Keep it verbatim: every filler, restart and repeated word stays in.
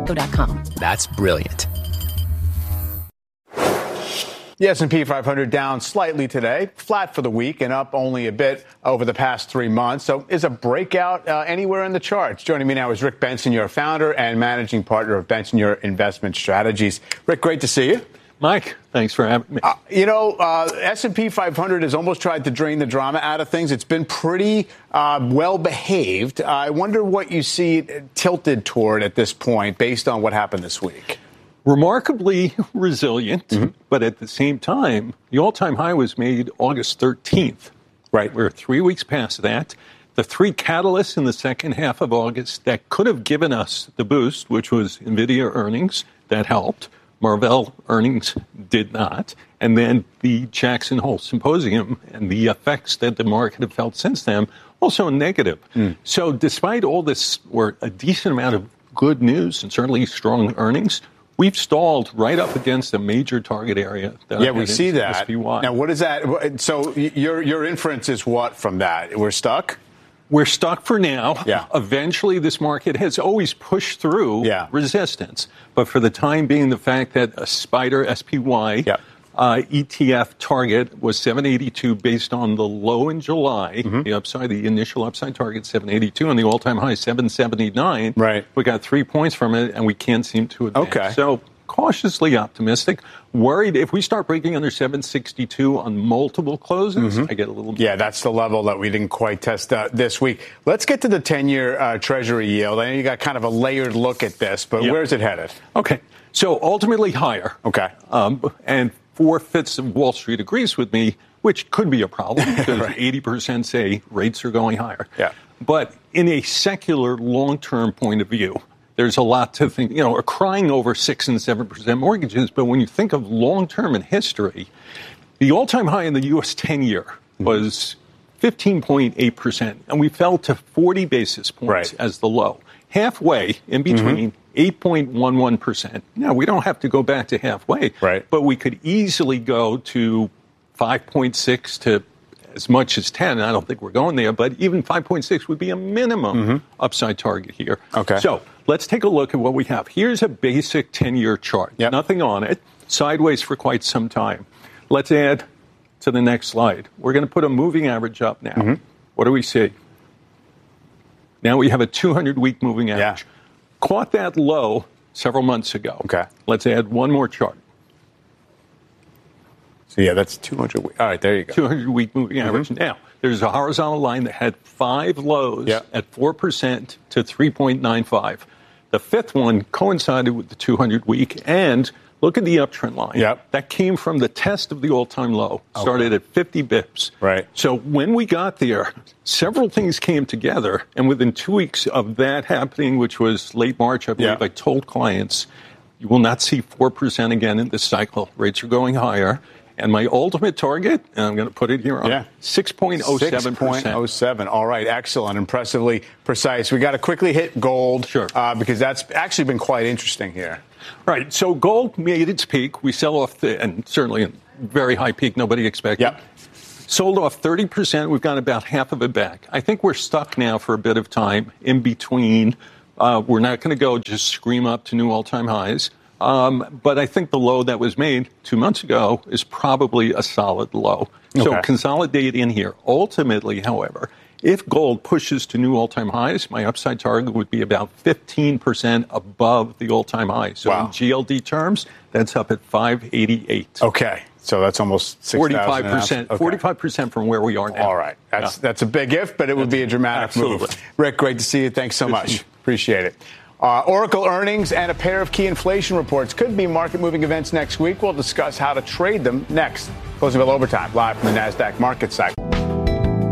geico dot com. That's brilliant. The S and P five hundred down slightly today, flat for the week, and up only a bit over the past three months. So is a breakout uh, anywhere in the charts? Joining me now is Rick Bensignor, founder and managing partner of Bensignor Investment Strategies. Rick, great to see you. Mike, thanks for having me. Uh, you know, uh, S and P five hundred has almost tried to drain the drama out of things. It's been pretty uh, well behaved. Uh, I wonder what you see it tilted toward at this point based on what happened this week. Remarkably resilient, mm-hmm. but at the same time, the all-time high was made August thirteenth. Right. We're three weeks past that. The three catalysts in the second half of August that could have given us the boost, which was NVIDIA earnings, that helped. Marvell earnings did not. And then the Jackson Hole Symposium and the effects that the market have felt since then, also negative. Mm. So despite all this, or a decent amount of good news and certainly strong earnings, we've stalled right up against a major target area. That yeah, we see that. S P Y. Now, what is that? So your your inference is what from that? We're stuck? We're stuck for now. Yeah. Eventually, this market has always pushed through yeah. resistance. But for the time being, the fact that a SPDR S P Y yeah. uh, E T F target was seven eighty-two based on the low in July, mm-hmm. the upside, the initial upside target seven eighty-two, and the all-time high seven seventy-nine. Right. We got three points from it, and we can't seem to advance. Okay. So cautiously optimistic. Worried if we start breaking under seven sixty-two on multiple closes, mm-hmm. I get a little bit. Yeah, that's the level that we didn't quite test uh, this week. Let's get to the ten-year uh, Treasury yield. I know you got kind of a layered look at this, but yep. where's it headed? Okay. So ultimately higher. Okay. Um, and four-fifths of Wall Street agrees with me, which could be a problem because right. eighty percent say rates are going higher. Yeah. But in a secular long-term point of view, there's a lot to think, you know, we're crying over six and seven percent mortgages, but when you think of long-term in history, the all-time high in the U S ten-year mm-hmm. was fifteen point eight percent, and we fell to forty basis points right. as the low. Halfway in between, mm-hmm. eight point one one percent. Now, we don't have to go back to halfway, right. but we could easily go to five point six to as much as ten. I don't think we're going there, but even five point six would be a minimum mm-hmm. upside target here. Okay. So let's take a look at what we have. Here's a basic ten-year chart. Yep. Nothing on it. Sideways for quite some time. Let's add to the next slide. We're going to put a moving average up now. Mm-hmm. What do we see? Now we have a two hundred week moving average. Yeah. Caught that low several months ago. Okay. Let's add one more chart. So, yeah, that's two hundred. All right, there you go. two hundred week moving mm-hmm. average. Now, there's a horizontal line that had five lows yeah. at four percent to three point nine five. The fifth one coincided with the two hundred week, and look at the uptrend line. Yep. That came from the test of the all-time low. Started okay. at fifty bips. Right. So when we got there, several things came together, and within two weeks of that happening, which was late March, I believe, yep. I told clients, you will not see four percent again in this cycle. Rates are going higher. And my ultimate target, and I'm going to put it here on yeah. six point oh seven percent. six point oh seven. All right. Excellent. Impressively precise. We got to quickly hit gold. Sure. Uh, because that's actually been quite interesting here. Right. So gold made its peak. We sell off, the, and certainly a very high peak nobody expected. Yep. Sold off thirty percent. We've got about half of it back. I think we're stuck now for a bit of time in between. Uh, we're not going to go just scream up to new all-time highs. Um, but I think the low that was made two months ago is probably a solid low. Okay. So consolidate in here. Ultimately, however, if gold pushes to new all-time highs, my upside target would be about fifteen percent above the all-time high. So wow. in G L D terms, that's up at five eighty-eight. Okay. So that's almost six thousand forty-five percent, okay. forty-five percent from where we are now. All right. That's yeah. that's a big if, but it would that's, be a dramatic absolutely. move. Rick, great to see you. Thanks so much. Appreciate it. Uh, Oracle earnings and a pair of key inflation reports could be market-moving events next week. We'll discuss how to trade them next. Closing bell overtime, live from the NASDAQ market site.